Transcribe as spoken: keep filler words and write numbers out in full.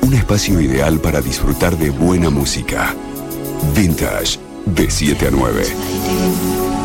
Un espacio ideal para disfrutar de buena música. Vintage, de siete a nueve.